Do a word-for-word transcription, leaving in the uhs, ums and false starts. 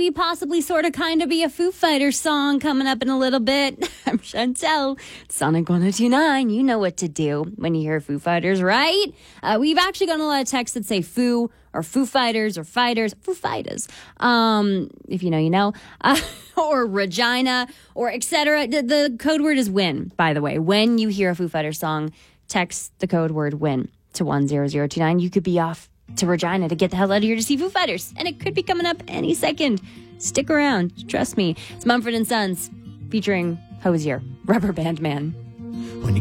maybe, possibly, sort of, kind of be a Foo Fighters song coming up in a little bit. I'm Chantel. Sonic one oh two nine. You know what to do when you hear Foo Fighters, right? Uh, we've actually gotten a lot of texts that say Foo or Foo Fighters or Fighters. Foo Fighters. Um, if you know, you know. Uh, or Regina or et cetera. The, the code word is win, by the way. When you hear a Foo Fighters song, text the code word win to one zero zero two nine. You could be off to Regina to get the hell out of here to see Foo Fighters. And it could be coming up any second. Stick around. Trust me. It's Mumford and Sons featuring Hozier, Rubber Band Man.